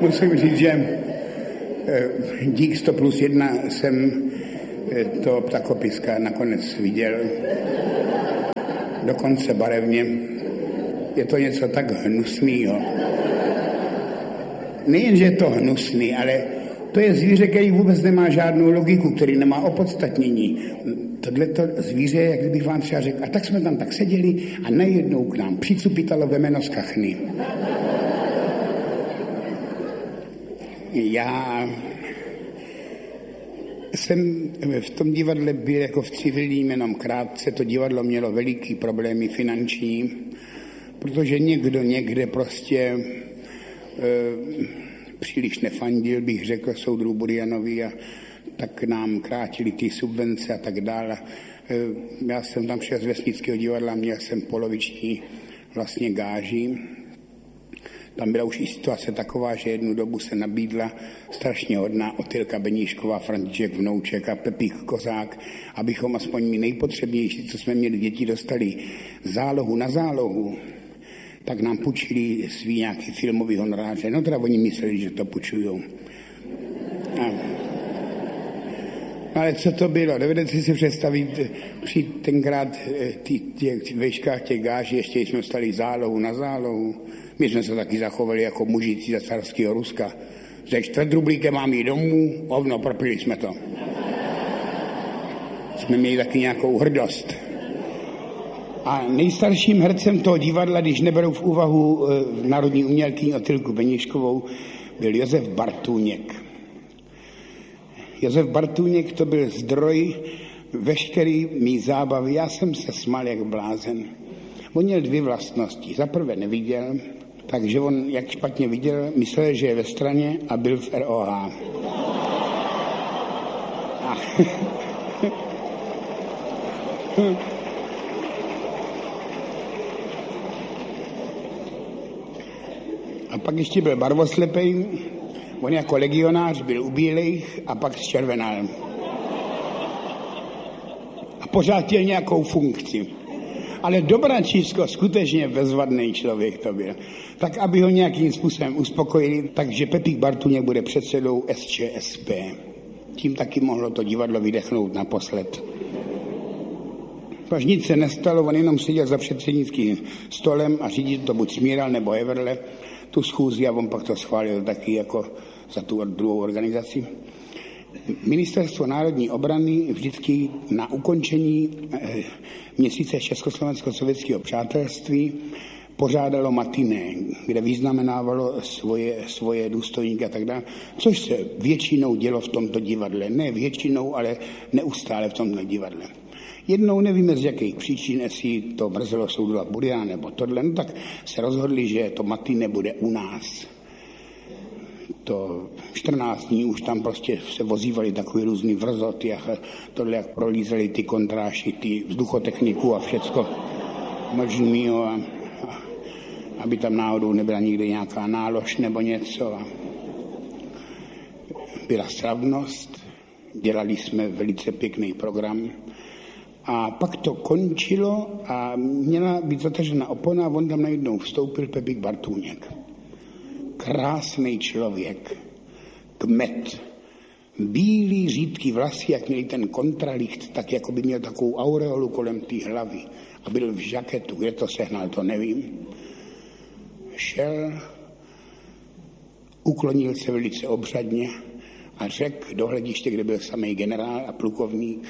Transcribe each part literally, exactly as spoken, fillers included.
musím říct, že dík sto plus jedna jsem to ptakopiska nakonec viděl. Dokonce barevně. Je to něco tak hnusného. Nejen, že je to hnusný, ale to je zvíře, který vůbec nemá žádnou logiku, který nemá opodstatnění. Tohleto zvíře, jak kdybych vám třeba řekl, a tak jsme tam tak seděli a najednou k nám přicupitalo vemeno z kachny. Já jsem v tom divadle byl jako v civilním jenom krátce. To divadlo mělo veliký problémy finanční, protože někdo někde prostě e, příliš nefandil, bych řekl, soudru Burianovi, a tak nám krátili ty subvence a tak dále. E, já jsem tam šel z vesnického divadla, měl jsem poloviční vlastně gáži. Tam byla už i situace taková, že jednu dobu se nabídla strašně hodná Otylka Beníšková, František Vnouček a Pepík Kozák, abychom aspoň my nejpotřebnější, co jsme měli děti, dostali zálohu na zálohu, tak nám půjčili svý nějaký filmový honoráře. No teda oni mysleli, že to půjčujou. A... Ale co to bylo? Dovedete si představit, při tenkrát těch vejškách těch gáží ještě jsme stali zálohu na zálohu. My jsme se taky zachovali jako mužici za carského Ruska. Ze čtvrt rublíkem mám jít domů, ovno, propili jsme to. Jsme měli taky nějakou hrdost. A nejstarším hercem toho divadla, když neberou v úvahu e, národní umělkyni Otylku Beníškovou, byl Josef Bartůněk. Josef Bartůněk to byl zdroj veškerý mý zábavy. Já jsem se smál jak blázen. On měl dvě vlastnosti. Za prvé neviděl, takže on, jak špatně viděl, myslel, že je ve straně a byl v R O H. A, a pak ještě byl barvoslepej. On jako legionář byl u bílejch a pak zčervenal. A pořád měl nějakou funkci. Ale Dobračisko skutečně bezvadný člověk to byl. Tak, aby ho nějakým způsobem uspokojili, takže Pepík Bartůněk bude předsedou S Č S P. Tím taky mohlo to divadlo vydechnout naposled. Paž nic se nestalo, on jenom seděl za předsednickým stolem a řídit to buď Smíral nebo Everle, tu schůzi, a on pak to schválil taky jako za tu druhou organizaci. Ministerstvo národní obrany vždycky na ukončení měsíce Československo-sovětského přátelství pořádalo matiné, kde vyznamenávalo svoje, svoje důstojníky a tak dále, což se většinou dělo v tomto divadle. Ne většinou, ale neustále v tomto divadle. Jednou nevíme, z jakých příčin, jestli to mrzelo soudruha Buriana nebo tohle, no tak se rozhodli, že to matiné bude u nás. To čtrnáct dní už tam prostě se vozívali takový různý vrzoty a tohle, jak prolízeli ty kontráši, ty vzduchotechniku a všecko možnýho, a, a, aby tam náhodou nebyla nikde nějaká nálož nebo něco. A byla slavnost, dělali jsme velice pěkný program a pak to končilo a měla být zatažena opona a on tam najednou vstoupil Pepík Bartůněk. Krásný člověk, kmet, bílý řídký vlasy, jak měli ten kontralicht, tak jako by měl takovou aureolu kolem té hlavy a byl v žaketu, kde to sehnal, to nevím. Šel, uklonil se velice obřadně a řekl do hlediště, kde byl samý generál a plukovník: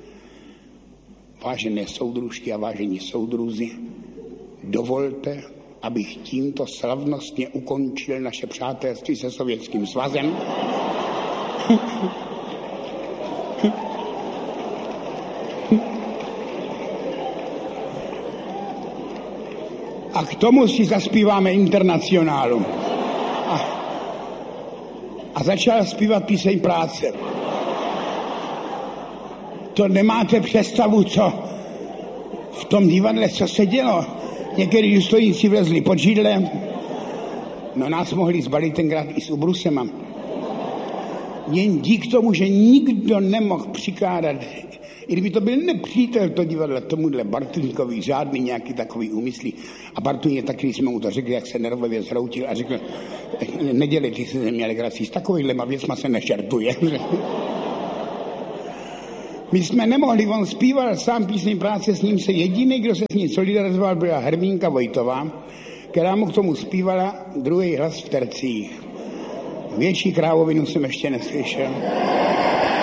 vážené soudružky a vážení soudruzi, dovolte, abych tímto slavnostně ukončil naše přátelství se Sovětským svazem. A k tomu si zaspíváme Internacionálu. A, a začal zpívat píseň Práce. To nemáte představu, co v tom divadle, co se dělo. Některý důstojníci vlezli pod židle, no nás mohli zbalit tenkrát i s ubrusema. Jen dík tomu, že nikdo nemohl přikládat I kdyby to byl nepřítel, to divadlo tomuhle Bartuňkovi žádný nějaký takový úmyslí. A Bartuň je taky, když jsme mu to řekli, jak se nervově zhroutil a řekl, nedělejte si ze mě legrací, s takovýhlema věcma se nešertuje. My jsme nemohli, on zpíval sám písní práce, s ním se jediný, kdo se s ním solidarizoval, byla Hermínka Vojtová, která mu k tomu zpívala druhý hlas v tercích. Větší krávovinu jsem ještě neslyšel.